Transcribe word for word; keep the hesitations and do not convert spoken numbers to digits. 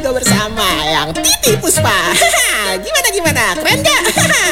juga bersama yang Titi Puspa. Gimana gimana? Keren gak?